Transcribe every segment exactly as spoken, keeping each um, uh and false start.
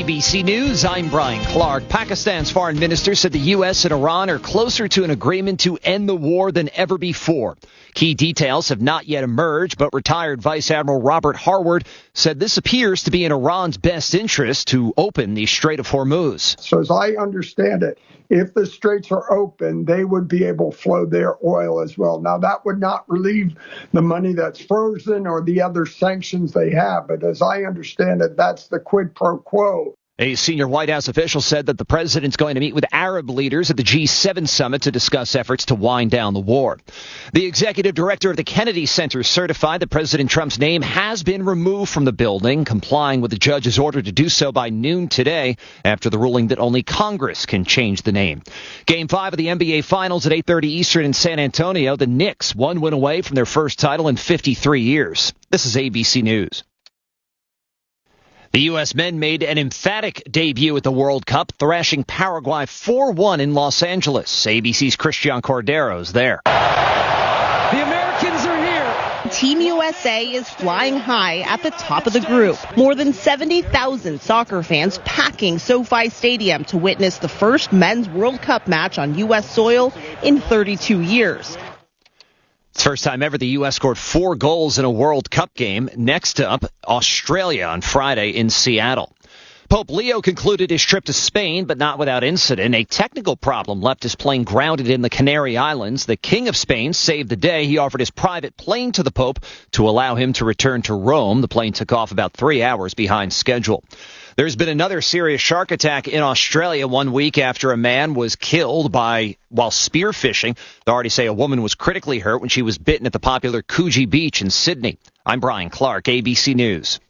B C News, I'm Brian Clark. Pakistan's foreign minister said the U S and Iran are closer to an agreement to end the war than ever before. Key details have not yet emerged, but retired Vice Admiral Robert Harward said this appears to be in Iran's best interest to open the Strait of Hormuz. So as I understand it, if the straits are open, they would be able to flow their oil as well. Now, that would not relieve the money that's frozen or the other sanctions they have. But as I understand it, that's the quid pro quo. A senior White House official said that the president's going to meet with Arab leaders at the G seven summit to discuss efforts to wind down the war. The executive director of the Kennedy Center certified that President Trump's name has been removed from the building, complying with the judge's order to do so by noon today after the ruling that only Congress can change the name. Game five of the N B A Finals at eight thirty Eastern in San Antonio. The Knicks one win away from their first title in fifty-three years. This is A B C News. The U S men made an emphatic debut at the World Cup, thrashing Paraguay four one in Los Angeles. A B C's Christian Cordero's there. The Americans are here. Team U S A is flying high at the top of the group. More than seventy thousand soccer fans packing SoFi Stadium to witness the first men's World Cup match on U S soil in thirty-two years. It's the first time ever the U S scored four goals in a World Cup game. Next up, Australia on Friday in Seattle. Pope Leo concluded his trip to Spain, but not without incident. A technical problem left his plane grounded in the Canary Islands. The King of Spain saved the day. He offered his private plane to the Pope to allow him to return to Rome. The plane took off about three hours behind schedule. There's been another serious shark attack in Australia one week after a man was killed by while spearfishing. Authorities say a woman was critically hurt when she was bitten at the popular Coogee Beach in Sydney. I'm Brian Clark, A B C News.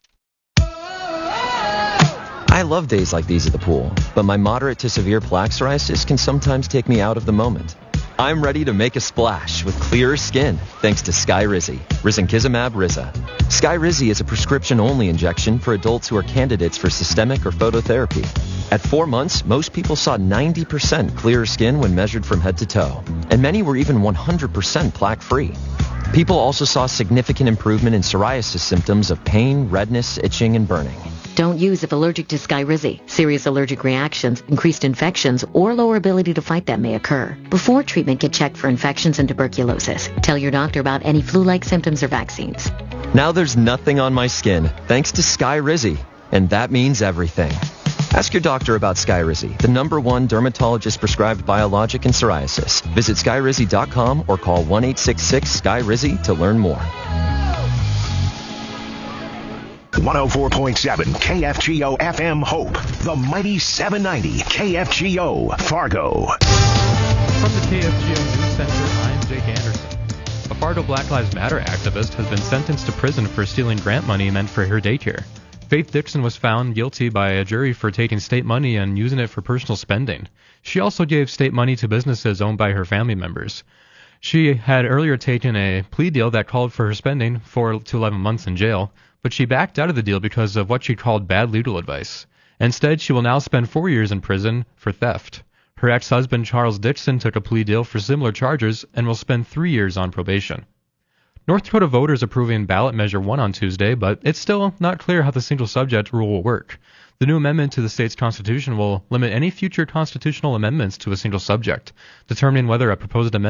I love days like these at the pool, but my moderate to severe plaque psoriasis can sometimes take me out of the moment. I'm ready to make a splash with clearer skin thanks to Skyrizi, risankizumab Riza. Skyrizi is a prescription-only injection for adults who are candidates for systemic or phototherapy. At four months, most people saw ninety percent clearer skin when measured from head to toe, and many were even one hundred percent plaque-free. People also saw significant improvement in psoriasis symptoms of pain, redness, itching, and burning. Don't use if allergic to Skyrizi. Serious allergic reactions, increased infections, or lower ability to fight them may occur. Before treatment, get checked for infections and tuberculosis. Tell your doctor about any flu-like symptoms or vaccines. Now there's nothing on my skin thanks to Skyrizi, and that means everything. Ask your doctor about Skyrizi, the number one dermatologist-prescribed biologic in psoriasis. Visit skyrizi dot com or call one eight six six S K Y R I Z Y to learn more. one oh four point seven K F G O F M Hope, the mighty seven ninety K F G O Fargo. From the K F G O News Center, I'm Jake Anderson. A Fargo Black Lives Matter activist has been sentenced to prison for stealing grant money meant for her daycare. Faith Dixon was found guilty by a jury for taking state money and using it for personal spending. She also gave state money to businesses owned by her family members. She had earlier taken a plea deal that called for her spending four to eleven months in jail, but she backed out of the deal because of what she called bad legal advice. Instead, she will now spend four years in prison for theft. Her ex-husband, Charles Dixon, took a plea deal for similar charges and will spend three years on probation. North Dakota voters approving ballot measure one on Tuesday, but it's still not clear how the single-subject rule will work. The new amendment to the state's constitution will limit any future constitutional amendments to a single subject, determining whether a proposed amendment